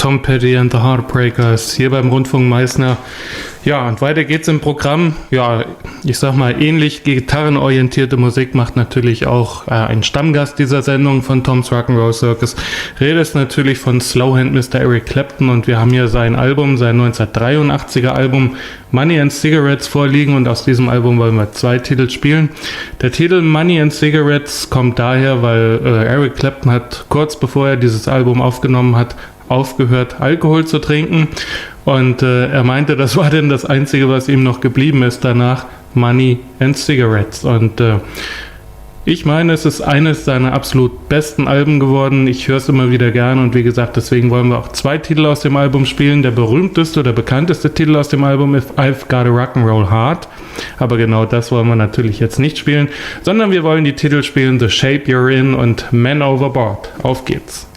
Tom Petty and the Heartbreakers hier beim Rundfunk Meißner. Ja, und weiter geht's im Programm. Ja, ich sag mal, ähnlich gitarrenorientierte Musik macht natürlich auch ein Stammgast dieser Sendung von Tom's Rock'n'Roll Circus. Rede ist natürlich von Slowhand Mr. Eric Clapton und wir haben hier sein 1983er Album Money and Cigarettes vorliegen und aus diesem Album wollen wir 2 Titel spielen. Der Titel Money and Cigarettes kommt daher, weil Eric Clapton hat kurz bevor er dieses Album aufgenommen hat, aufgehört Alkohol zu trinken und er meinte, das war denn das Einzige, was ihm noch geblieben ist danach, Money and Cigarettes und ich meine, es ist eines seiner absolut besten Alben geworden. Ich höre es immer wieder gerne und wie gesagt, deswegen wollen wir auch 2 Titel aus dem Album spielen. Der berühmteste oder bekannteste Titel aus dem Album ist I've Got a Rock'n'Roll Heart. Aber genau das wollen wir natürlich jetzt nicht spielen, sondern wir wollen die Titel spielen The Shape You're In und Man Overboard. Auf geht's!